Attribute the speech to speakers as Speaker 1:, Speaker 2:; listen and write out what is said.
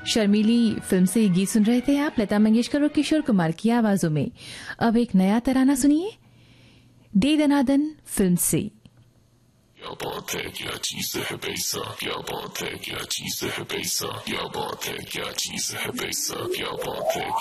Speaker 1: शर्मीली film से गीत सुन रहे थे आप, लता मंगेशकर और किशोर कुमार की आवाजों में। अब एक नया तराना सुनिए, दे दनादन फिल्म से।
Speaker 2: क्या बात है, क्या चीज है पैसा, क्या बात है, क्या चीज है पैसा, क्या बात है, क्या चीज है पैसा, क्या बात है।